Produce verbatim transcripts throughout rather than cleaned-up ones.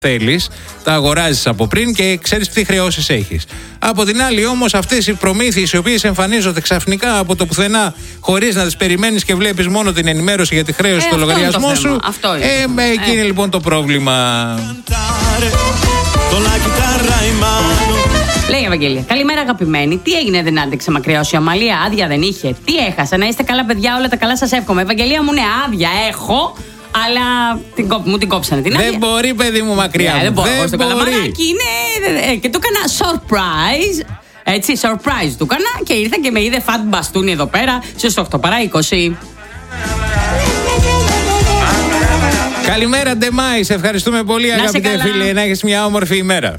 θέλεις, τα αγοράζεις από πριν και ξέρεις τι χρεώσεις έχεις. Από την άλλη όμως αυτές οι προμήθειες οι οποίες εμφανίζονται ξαφνικά από το πουθενά χωρίς να τις περιμένεις και βλέπεις μόνο την ενημέρωση για τη χρέωση ε, στο λογαριασμό σου, αυτό είναι. Ε, ε, εκεί είναι λοιπόν το πρόβλημα. Λέει η Ευαγγελία. Καλημέρα, αγαπημένη. Τι έγινε, δεν άντεξε μακριώσει η Αμαλία, άδεια δεν είχε. Τι έχασα, να είστε καλά, παιδιά, όλα τα καλά σας εύχομαι. Ευαγγελία μου, ναι, άδεια έχω. Αλλά την κόπ, μου την κόψανε την άδεια. Δεν μπορεί, παιδί μου, μακριά. Yeah, δεν μπορώ. Δεν στο καλαμαράκι είναι. Και του έκανα surprise. Έτσι, surprise του έκανα και ήρθα και με είδε φατ μπαστούνι εδώ πέρα στις οκτώ παρά είκοσι. Καλημέρα, Ντεμάη. Σε ευχαριστούμε πολύ, αγαπητέ φίλε. Να έχεις μια όμορφη ημέρα.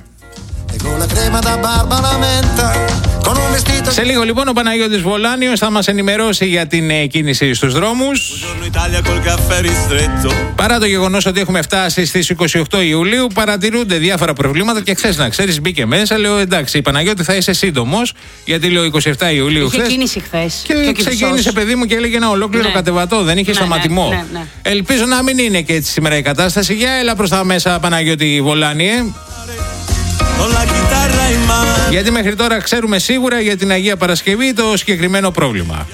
Σε λίγο λοιπόν ο Παναγιώτης Βολάνιος θα μας ενημερώσει για την ε, κίνηση στους δρόμους. Παρά το γεγονός ότι έχουμε φτάσει στις είκοσι οκτώ Ιουλίου, παρατηρούνται διάφορα προβλήματα και χθες, να ξέρεις, μπήκε μέσα. Λέω εντάξει, Παναγιώτη, θα είσαι σύντομος, γιατί λέω είκοσι επτά Ιουλίου χθες. Είχε κίνηση χθες. Και, και ξεκίνησε, παιδί μου, και έλεγε ένα ολόκληρο ναι. κατεβατό, δεν είχε ναι, σταματημό. Ναι, ναι, ναι. Ελπίζω να μην είναι και έτσι σήμερα η κατάσταση. Για έλα προς τα μέσα, Παναγιώτη Βολάνιε. Γιατί μέχρι τώρα ξέρουμε σίγουρα για την Αγία Παρασκευή το συγκεκριμένο πρόβλημα.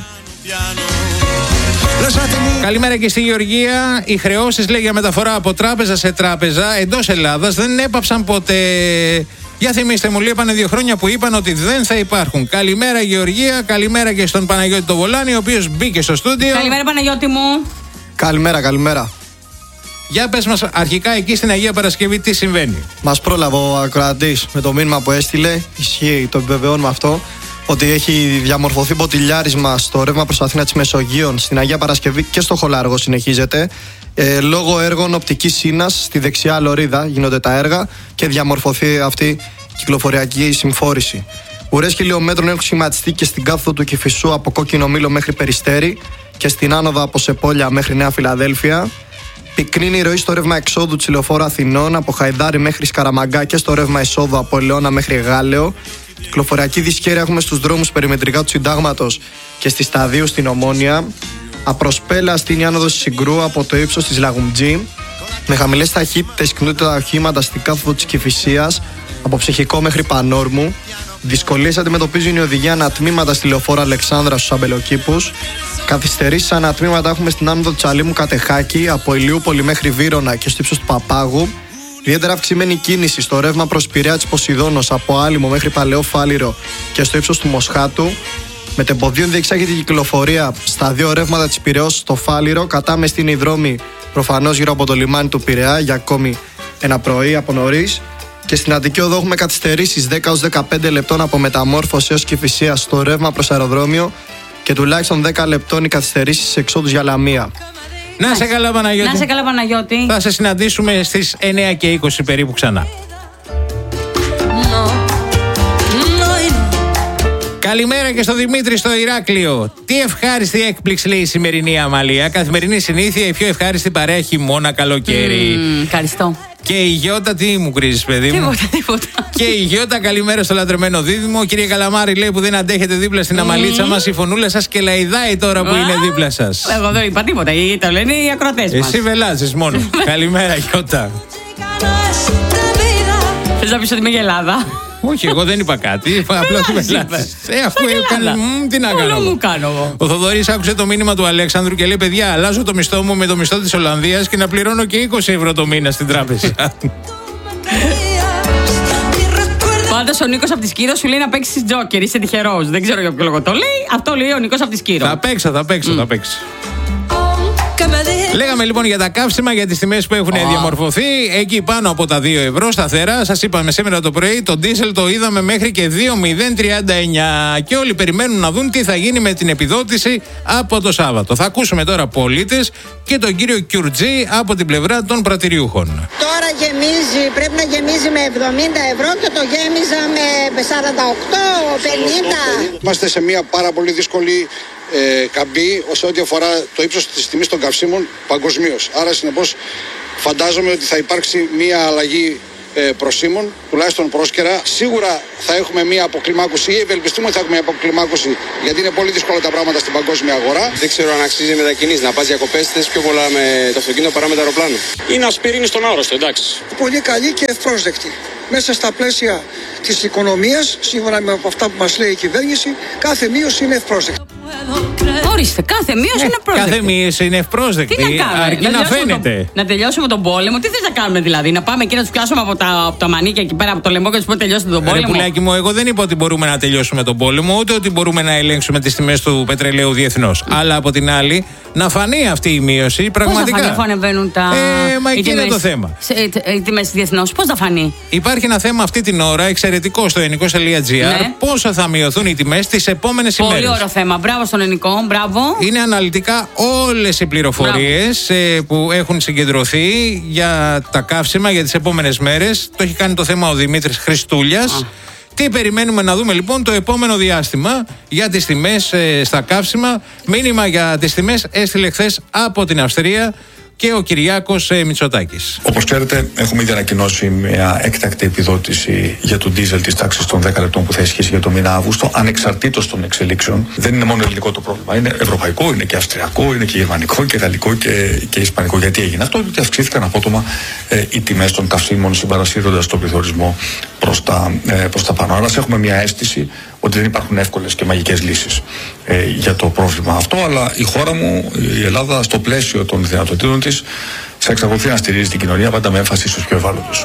Καλημέρα και στη Γεωργία. Οι χρεώσεις, λέει, για μεταφορά από τράπεζα σε τράπεζα εντός Ελλάδας δεν έπαψαν ποτέ. Για θυμίστε μου, λείπανε δύο χρόνια που είπαν ότι δεν θα υπάρχουν. Καλημέρα, Γεωργία. Καλημέρα και στον Παναγιώτη το Βολάνη, ο οποίος μπήκε στο στούντιο. Καλημέρα, Παναγιώτη μου. Καλημέρα, καλημέρα. Για πες μας αρχικά εκεί στην Αγία Παρασκευή τι συμβαίνει. Μας πρόλαβε ο ακροατής με το μήνυμα που έστειλε. Ισχύει, το επιβεβαιώνουμε αυτό. Ότι έχει διαμορφωθεί ποτηλιάρισμα στο ρεύμα προς Αθήνα της Μεσογείων στην Αγία Παρασκευή και στο Χολάργο συνεχίζεται. Ε, λόγω έργων οπτικής σύνας στη δεξιά λωρίδα γίνονται τα έργα και διαμορφωθεί αυτή η κυκλοφοριακή συμφόρηση. Ουρές χιλιόμετρων έχουν σχηματιστεί και στην κάθοδο του Κηφισού από Κόκκινο Μήλο μέχρι Περιστέρι και στην άνοδο από Σεπόλια μέχρι Νέα Φιλαδέλφια. Πυκνή η ροή στο ρεύμα εξόδου της Λεωφόρου Αθηνών από Χαϊδάρι μέχρι Σκαραμαγκά και στο ρεύμα εισόδου από Ελαιώνα μέχρι Γάλεο. Κυκλοφοριακή δυσχέρεια έχουμε στους δρόμους περιμετρικά του Συντάγματος και στη Σταδίου στην Ομόνια. Απροσπέλα στην άνοδο Συγκρού από το ύψος της Λαγουμτζή. Με χαμηλές ταχύτητες κινούνται τα οχήματα στην κάθοδο της Κηφισίας από Ψυχικό μέχρι Πανόρμου. Δυσκολίες αντιμετωπίζουν οι οδηγοί ανατμήματα στη Λεωφόρο Αλεξάνδρα στους Αμπελοκήπους. Καθυστερήσεις ανατμήματα έχουμε στην άνοδο Τσαλίμου Κατεχάκη από Ηλιούπολη μέχρι Βύρωνα και στο ύψος του Παπάγου. Ιδιαίτερα αυξημένη κίνηση στο ρεύμα προς Πειραιά της Ποσειδώνος από Άλυμο μέχρι Παλαιό Φάληρο και στο ύψος του Μοσχάτου. Με τεμποδίων διεξάγεται η κυκλοφορία στα δύο ρεύματα της Πειραιώς στο Φάληρο. Κατάμεστη είναι η δρόμη προφανώς γύρω από το λιμάνι του Πειραιά για ακόμη ένα πρωί από νωρίς. Και στην Αττική Οδό έχουμε καθυστερήσεις δέκα έως δεκαπέντε λεπτών από Μεταμόρφωση έως Κηφισία στο ρεύμα προς αεροδρόμιο και τουλάχιστον δέκα λεπτών οι καθυστερήσεις εξόδους για Λαμία. Να σε καλά, Παναγιώτη. Να σε καλά, Παναγιώτη. Θα σε συναντήσουμε στις εννιά και είκοσι περίπου ξανά. No. No. Καλημέρα και στο Δημήτρη στο Ηράκλειο. Τι ευχάριστη έκπληξη, λέει η σημερινή Αμαλία. Καθημερινή συνήθεια, η πιο ευχάριστη παρέα χειμώνα καλοκαίρι. Mm, ευχαριστώ. Και η Γιώτα, τι μου κρίζεις, παιδί μου. Τίποτα, τίποτα. Και η Γιώτα, καλημέρα στο λατρεμένο δίδυμο. Κύριε Καλαμάρη, λέει, που δεν αντέχετε δίπλα στην mm. Αμαλίτσα μας. Η φωνούλα σας και λαϊδάει τώρα που είναι δίπλα σας. Εγώ δεν είπα τίποτα. Το λένε οι ακροατές μας. Εσύ βελάζεις μόνο. Καλημέρα, Γιώτα. Θες να πεις ότι είμαι γελάδα? Όχι, εγώ δεν είπα κάτι. Απλά του βελάζεις. Ε, αφού έκανε. Τι να κάνω. Μου κάνω εγώ. Ο Θοδωρής άκουσε το μήνυμα του Αλέξανδρου και λέει: παιδιά, αλλάζω το μισθό μου με το μισθό της Ολλανδίας και να πληρώνω και είκοσι ευρώ το μήνα στην τράπεζα. Πάντως ο Νίκος από τη Σκύρο σου λέει να παίξεις Τζόκερ. Είσαι τυχερός. Δεν ξέρω για ποιο λόγο το λέει. Αυτό λέει ο Νίκος από τη Σκύρο. Θα παίξω, θα παίξω, mm. θα παίξω. Λέγαμε λοιπόν για τα καύσιμα, για τις τιμές που έχουν oh. διαμορφωθεί. Εκεί πάνω από τα δύο ευρώ σταθερά. Σας είπαμε σήμερα το πρωί, το ντίζελ το είδαμε μέχρι και δύο μηδέν τριάντα εννιά. Και όλοι περιμένουν να δουν τι θα γίνει με την επιδότηση από το Σάββατο. Θα ακούσουμε τώρα πολίτες και τον κύριο Κιουρτζή από την πλευρά των πρατηριούχων. Τώρα γεμίζει, πρέπει να γεμίζει με εβδομήντα ευρώ και το γέμιζα με σαράντα οκτώ, πενήντα. Είμαστε σε μια πάρα πολύ δύσκολη Ε, καμπή όσο ό,τι αφορά το ύψος της τιμής των καυσίμων παγκοσμίως. Άρα συνεπώς φαντάζομαι ότι θα υπάρξει μια αλλαγή ε, προσήμων, τουλάχιστον πρόσκαιρα. Σίγουρα θα έχουμε μια αποκλιμάκωση ή ευελπιστούμε ότι θα έχουμε μια αποκλιμάκωση, γιατί είναι πολύ δύσκολα τα πράγματα στην παγκόσμια αγορά. Δεν ξέρω αν αξίζει μετακινήσεις, να πας διακοπές θες πιο πολλά με το αυτοκίνητο παρά με το αεροπλάνο. Είναι ασπιρίνη στον άρρωστο, εντάξει. Πολύ καλή και ευπρόσδεκτη. Μέσα στα πλαίσια της οικονομίας, σύμφωνα με αυτά που μας λέει η κυβέρνηση, κάθε μείωση είναι ευπρόσδεκτη. Ορίστε, κάθε μείωση είναι ευπρόσδεκτη. Κάθε μείωση είναι ευπρόσδεκτη. Τι να κάνουμε, αρκεί να, να φαίνεται. Το, να τελειώσουμε τον πόλεμο. Τι θες να κάνουμε δηλαδή, να πάμε εκεί να τους πιάσουμε από τα, από τα μανίκια εκεί πέρα από το λαιμό και να τους πούμε τελειώσετε τον πόλεμο. Ρε πουλάκι μου, εγώ δεν είπα ότι μπορούμε να τελειώσουμε τον πόλεμο, ούτε ότι μπορούμε να ελέγξουμε τις τιμές του πετρελαίου διεθνώς. Mm. Αλλά από την άλλη, να φανεί αυτή η μείωση πραγματικά. Πώς θα φανεί, αφού ανεβαίνουν τα. Ε, μα εκεί είναι το θέμα. Οι τιμές διεθνώς, πώς θα φανεί. Υπάρχει ένα θέμα αυτή την ώρα εξαιρετικό στο ενικό τελεία τζι άρ. Ναι. Πόσο θα μειωθούν οι τιμές τις επόμενες ημέρες. Πολύ ωραίο θέμα. Μπράβο στον Ενικό, μπράβο. Είναι αναλυτικά όλες οι πληροφορίες ε, που έχουν συγκεντρωθεί για τα καύσιμα για τις επόμενες μέρες. Το έχει κάνει το θέμα ο Δημήτρης Χριστούλιας. Α. Τι περιμένουμε να δούμε λοιπόν το επόμενο διάστημα για τις τιμές ε, στα καύσιμα. Μήνυμα για τις τιμές έστειλε χθες από την Αυστρία και ο Κυριάκος ε, Μητσοτάκης. Όπως ξέρετε, έχουμε ήδη ανακοινώσει μια έκτακτη επιδότηση για τον ντίζελ της τάξης των δέκα λεπτών που θα ισχύσει για το μήνα Αύγουστο, ανεξαρτήτως των εξελίξεων. Δεν είναι μόνο ελληνικό το πρόβλημα. Είναι ευρωπαϊκό, είναι και αυστριακό, είναι και γερμανικό και γαλλικό και, και ισπανικό. Γιατί έγινε αυτό? Γιατί αυξήθηκαν απότομα ε, οι τιμές των καυσίμων συμπαρασύροντας τον πληθωρισμό προς τα, ε, προς τα πάνω. Άρα έχουμε μια αίσθηση ότι δεν υπάρχουν εύκολες και μαγικές λύσεις ε, για το πρόβλημα αυτό, αλλά η χώρα μου, η Ελλάδα, στο πλαίσιο των δυνατοτήτων της, θα εξακολουθεί να στηρίζει την κοινωνία πάντα με έμφαση στους πιο ευάλωτους.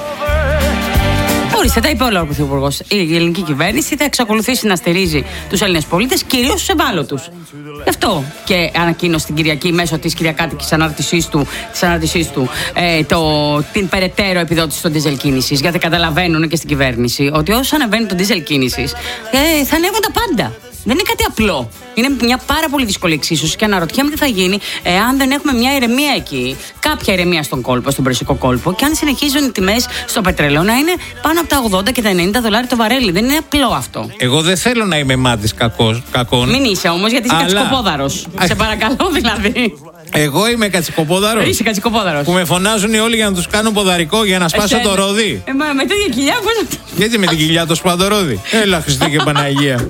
Ορίστε, τα είπε όλα ο Πρωθυπουργός. Η ελληνική κυβέρνηση θα εξακολουθήσει να στηρίζει τους Έλληνες πολίτες, κυρίως τους ευάλωτους. Γι' αυτό και ανακοίνωσε την Κυριακή μέσω της κυριακάτικης ανάρτησής του, της ανάρτησής του ε, το, την περαιτέρω επιδότηση των ντίζελ κίνησης. Γιατί καταλαβαίνουν και στην κυβέρνηση ότι όσο ανεβαίνει το ντίζελ κίνησης, ε, θα ανέβουν τα πάντα. Δεν είναι κάτι απλό. Είναι μια πάρα πολύ δύσκολη εξίσωση και αναρωτιέμαι τι θα γίνει εάν δεν έχουμε μια ηρεμία εκεί. Κάποια ηρεμία στον κόλπο, στον περσικό κόλπο, και αν συνεχίζουν οι τιμές στο πετρέλαιο να είναι πάνω από τα ογδόντα και τα ενενήντα δολάρια το βαρέλι. Δεν είναι απλό αυτό. Εγώ δεν θέλω να είμαι μάτης κακών. Μην είσαι όμως, γιατί είσαι αλλά... κατσικοπόδαρος. Σε παρακαλώ δηλαδή. Εγώ είμαι κατσικοπόδαρος. Είσαι κατσικοπόδαρος. Που με φωνάζουν όλοι για να τους κάνω ποδαρικό για να σπάσω Εσέ, το ρόδι. Ε, μα, με τέτοια κοιλιά, πώς... Γιατί με την κοιλιά το σπάω το ρόδι. Έλα, Χριστέ και Παναγία.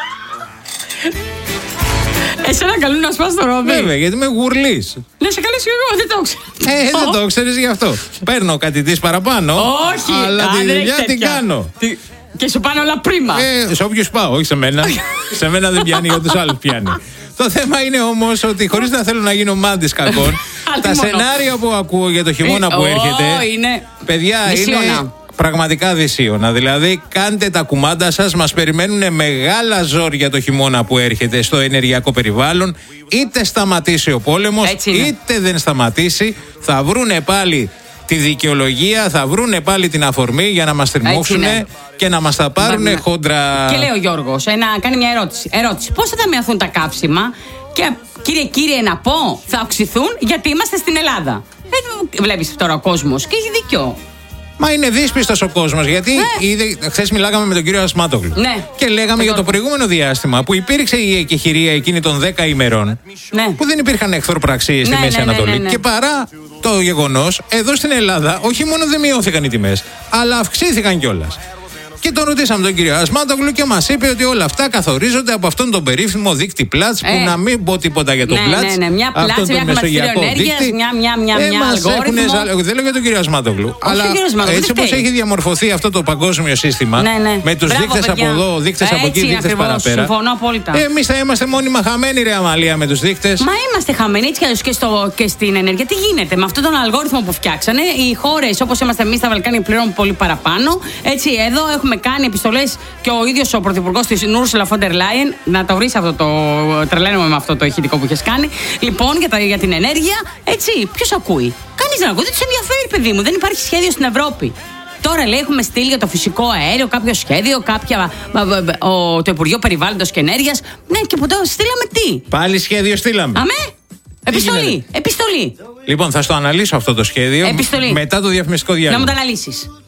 Εσένα καλούν να σπάς το ρόδι. Βέβαια, γιατί είμαι γουρλής. Να σε καλέσει εγώ, δεν το ξέρω. Ε, δεν το ξέρεις γι' αυτό. Παίρνω κάτι της παραπάνω. Όχι, αλλά α, τη δουλειά την κάνω. Τι... Και σου πάνε όλα πρίμα. Ε, σε όποιους πάω, όχι σε μένα. Σε μένα δεν πιάνει, για τους άλλους πιάνει. Το θέμα είναι όμως ότι χωρίς να θέλω να γίνω μάντης κακών, τα σενάρια που ακούω για το χειμώνα που έρχεται, είναι παιδιά, είναι πραγματικά δυσίωνα. Δηλαδή, κάντε τα κουμάντα σας. Μας περιμένουν μεγάλα ζόρια το χειμώνα που έρχεται στο ενεργειακό περιβάλλον. Είτε σταματήσει ο πόλεμος, είτε δεν σταματήσει, θα βρούνε πάλι τη δικαιολογία, θα βρούνε πάλι την αφορμή για να μας τριμώξουν και να μας τα πάρουν χόντρα. Και λέει ο Γιώργος, να κάνει μια ερώτηση. ερώτηση. Πώς θα μειωθούν τα καύσιμα και κύριε, κύριε, να πω, θα αυξηθούν γιατί είμαστε στην Ελλάδα. Ε, βλέπεις τώρα ο κόσμος και έχει δίκιο. Μα είναι δύσπιστος ο κόσμος, γιατί ναι. Χθες μιλάγαμε με τον κύριο Ασμάτογλου ναι. και λέγαμε για το προηγούμενο διάστημα που υπήρξε η εκεχηρία εκείνη των δέκα ημερών ναι. που δεν υπήρχαν εχθροπραξίες ναι, στη Μέση ναι, Ανατολή ναι, ναι, ναι. και παρά το γεγονός εδώ στην Ελλάδα όχι μόνο δεν μειώθηκαν οι τιμές, αλλά αυξήθηκαν κιόλας. Και τον ρωτήσαμε τον κύριο Ασμάτογλου και μας είπε ότι όλα αυτά καθορίζονται από αυτόν τον περίφημο δείκτη Πλάτς, ε. που να μην πω τίποτα για τον ναι, Πλάτς. Ναι, ναι, μια Πλάτς, μια χρηματιστήριο ενέργειας, μια, μια, μια, ε, μια αλγόριθμο. Έχουνε, δεν λέω για τον κύριο Ασμάτογλου. Αλλά έτσι όπως έχει διαμορφωθεί αυτό το παγκόσμιο σύστημα, ναι, ναι. με τους δείκτες από εδώ, δείκτες από εκεί, δείκτες παραπέρα. Συμφωνώ απόλυτα. Εμείς θα είμαστε μόνιμα χαμένοι, ρε Αμαλία, με τους δείκτες. Μα είμαστε χαμένοι έτσι κι αλλιώς και, στο, και στην ενέργεια. Τι γίνεται με αυτόν τον αλγόριθμο που φτιάξανε. Οι χώρες όπως είμαστε εμείς στα Βαλκάνια πληρώνουν πολύ παραπάνω. Έτσι, εδώ έχουμε κάνει επιστολές και ο ίδιος ο πρωθυπουργός της Ursula von der Leyen. Να το βρεις αυτό το. Τρελαίνομαι με αυτό το ηχητικό που έχεις κάνει. Λοιπόν, για, τα, για την ενέργεια, έτσι, ποιος ακούει? Κανείς δεν ακούει, δεν τους ενδιαφέρει, παιδί μου. Δεν υπάρχει σχέδιο στην Ευρώπη. Τώρα λέει έχουμε στείλει για το φυσικό αέριο κάποιο σχέδιο, κάποια, ο, το Υπουργείο Περιβάλλοντος και Ενέργειας. Ναι, και ποτέ στείλαμε τι? Πάλι σχέδιο στείλαμε. Αμέ! Επιστολή! Επιστολή! Λοιπόν, θα στο αναλύσω αυτό το σχέδιο. Επιστολή. Μετά το διαφημιστικό διάλειμμα. Να μου το αναλύσεις.